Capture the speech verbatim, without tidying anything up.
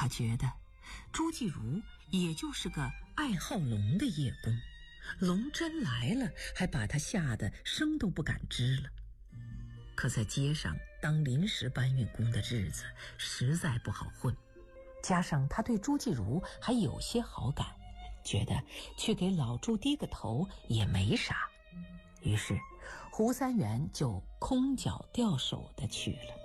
他觉得朱继儒也就是个爱好龙的叶公，龙真来了还把他吓得声都不敢吱了。可在街上当临时搬运工的日子实在不好混，加上他对朱继儒还有些好感，觉得去给老朱低个头也没啥，于是胡三元就空脚掉手的去了。